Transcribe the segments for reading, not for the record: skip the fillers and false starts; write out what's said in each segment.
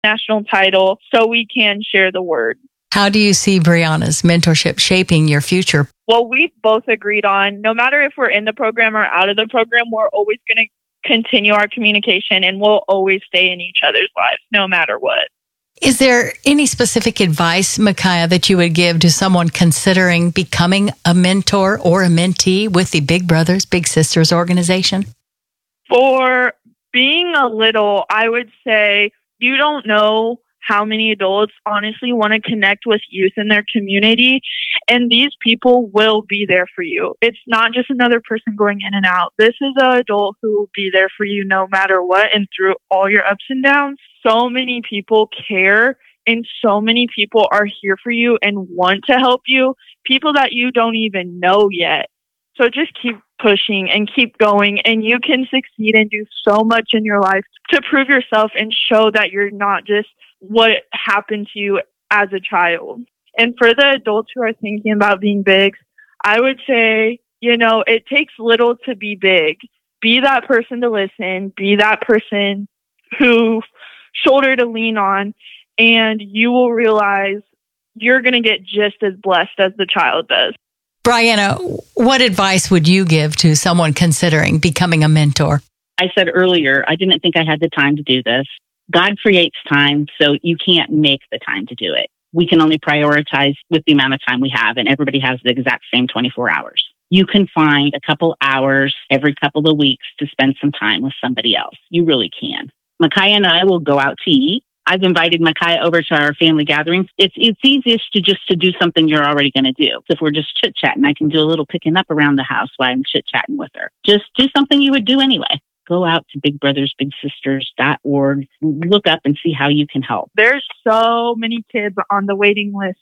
national title so we can share the word. How do you see Brianna's mentorship shaping your future? Well, we've both agreed on no matter if we're in the program or out of the program, we're always going to continue our communication and we'll always stay in each other's lives no matter what. Is there any specific advice, Micaiah, that you would give to someone considering becoming a mentor or a mentee with the Big Brothers Big Sisters organization? For being a little, I would say you don't know how many adults honestly want to connect with youth in their community, and these people will be there for you. It's not just another person going in and out. This is an adult who will be there for you no matter what and through all your ups and downs. So many people care and so many people are here for you and want to help you, people that you don't even know yet. So just keep pushing and keep going, and you can succeed and do so much in your life to prove yourself and show that you're not just what happened to you as a child. And for the adults who are thinking about being big, I would say, it takes little to be big. Be that person to listen, be that person who shoulder to lean on, and you will realize you're going to get just as blessed as the child does. Brianna, what advice would you give to someone considering becoming a mentor? I said earlier, I didn't think I had the time to do this. God creates time, so you can't make the time to do it. We can only prioritize with the amount of time we have, and everybody has the exact same 24 hours. You can find a couple hours every couple of weeks to spend some time with somebody else. You really can. Micaiah and I will go out to eat. I've invited Micaiah over to our family gatherings. It's easiest to do something you're already going to do. So if we're just chit-chatting, I can do a little picking up around the house while I'm chit-chatting with her. Just do something you would do anyway. Go out to bigbrothersbigsisters.org. Look up and see how you can help. There's so many kids on the waiting list.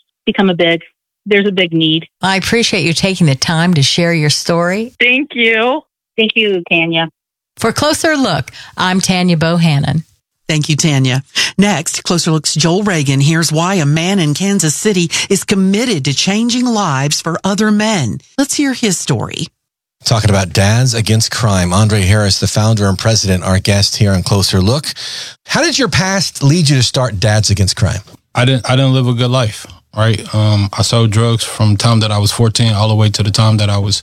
There's a big need. I appreciate you taking the time to share your story. Thank you. Thank you, Tanya. For Closer Look, I'm Tanya Bohannon. Thank you, Tanya. Next, Closer Look's Joel Reagan hears why a man in Kansas City is committed to changing lives for other men. Let's hear his story. Talking about Dads Against Crime. Andre Harris, the founder and president, our guest here on Closer Look. How did your past lead you to start Dads Against Crime? I didn't live a good life, right? I sold drugs from the time that I was 14 all the way to the time that I was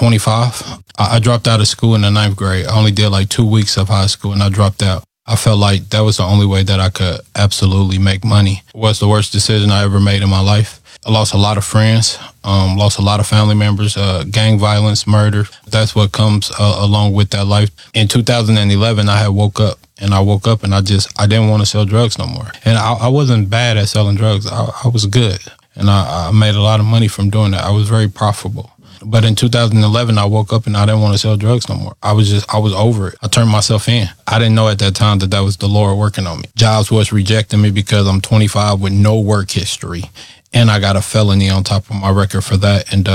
25. I dropped out of school in the 9th grade. I only did like 2 weeks of high school and I dropped out. I felt like that was the only way that I could absolutely make money. It was the worst decision I ever made in my life. I lost a lot of friends, lost a lot of family members, gang violence, murder. That's what comes along with that life. In 2011, I woke up and I didn't want to sell drugs no more. And I wasn't bad at selling drugs. I was good. And I made a lot of money from doing that. I was very profitable. But in 2011, I woke up and I didn't want to sell drugs no more. I was over it. I turned myself in. I didn't know at that time that was the Lord working on me. Jobs was rejecting me because I'm 25 with no work history. And I got a felony on top of my record for that. And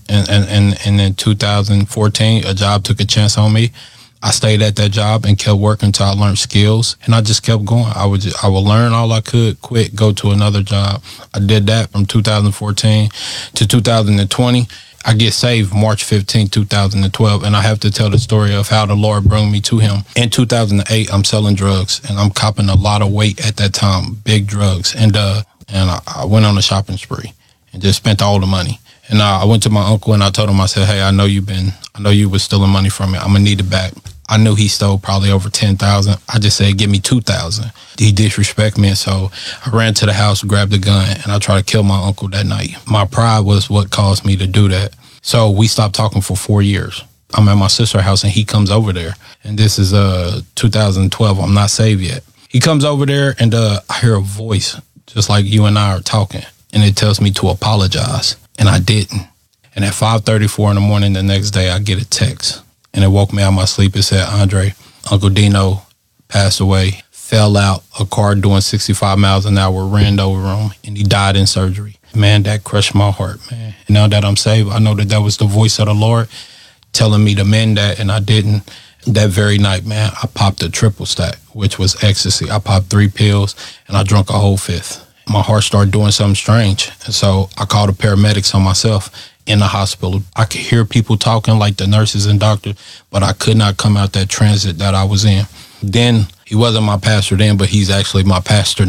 in 2014, a job took a chance on me. I stayed at that job and kept working until I learned skills. And I just kept going. I would learn all I could, quit, go to another job. I did that from 2014 to 2020. I get saved March 15, 2012, and I have to tell the story of how the Lord brought me to him. In 2008, I'm selling drugs, and I'm copping a lot of weight at that time, big drugs. And I went on a shopping spree and just spent all the money. And I went to my uncle and I told him, I said, hey, I know you was stealing money from me. I'm going to need it back. I knew he stole probably over 10,000. I just said, give me 2,000. He disrespected me. And so I ran to the house, grabbed a gun, and I tried to kill my uncle that night. My pride was what caused me to do that. So we stopped talking for 4 years. I'm at my sister's house and he comes over there. And this is 2012. I'm not saved yet. He comes over there and I hear a voice just like you and I are talking. And it tells me to apologize. And I didn't. And at 5:34 in the morning the next day, I get a text. And it woke me out of my sleep. It said, Andre, Uncle Dino passed away, fell out, a car doing 65 miles an hour, ran over him, and he died in surgery. Man, that crushed my heart, man. And now that I'm saved, I know that was the voice of the Lord telling me to mend that, and I didn't. That very night, man, I popped a triple stack, which was ecstasy. I popped 3 pills, and I drank a whole 5th. My heart started doing something strange. And so I called the paramedics on myself in the hospital. I could hear people talking like the nurses and doctors, but I could not come out that transit that I was in. Then He wasn't my pastor then, but he's actually my pastor